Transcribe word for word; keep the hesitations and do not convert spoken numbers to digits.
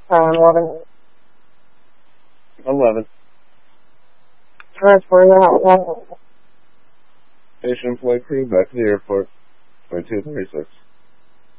Um, eleven. Eleven. Transfer that. Station flight crew back to the airport. twenty-two thirty-six.